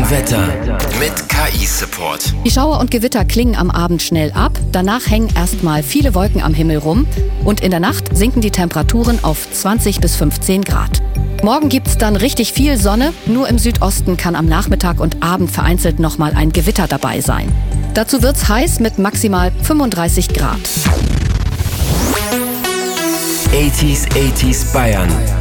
Wetter mit KI-Support. Die Schauer und Gewitter klingen am Abend schnell ab. Danach hängen erstmal viele Wolken am Himmel rum. Und in der Nacht sinken die Temperaturen auf 20 bis 15 Grad. Morgen gibt's dann richtig viel Sonne. Nur im Südosten kann am Nachmittag und Abend vereinzelt nochmal ein Gewitter dabei sein. Dazu wird's heiß mit maximal 35 Grad. 80s Bayern.